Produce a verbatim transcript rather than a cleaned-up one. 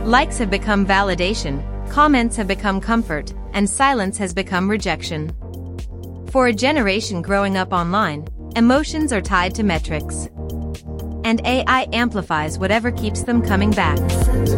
Likes have become validation, comments have become comfort, and silence has become rejection. For a generation growing up online, emotions are tied to metrics. And A I amplifies whatever keeps them coming back.